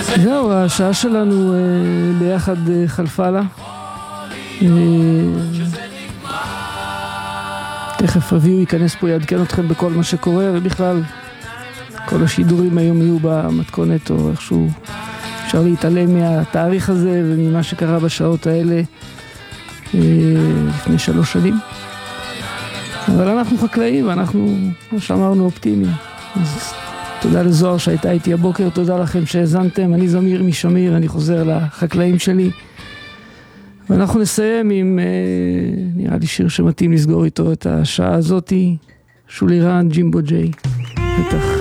זהו, השעה שלנו ביחד חלפה לה. תכף אביהו ייכנס פה, יעדכן אתכם בכל מה שקורה, ובכלל כל השידורים היום יהיו במתכונת, או איכשהו אפשר להתעלם מהתאריך הזה וממה שקרה בשעות האלה לפני 3 שנים. אבל אנחנו חקלאים ואנחנו, כמו שאמרנו, אופטימיים. אז תודה לזוהר שהייתה איתי הבוקר, תודה לכם שהזנתם. אני זמיר משמיר, אני חוזר לחקלאים שלי. ואנחנו נסיים עם, נראה לי שיר שמתאים לסגור איתו את השעה הזאת, שולירן, ג'ימבו ג'יי. בטח.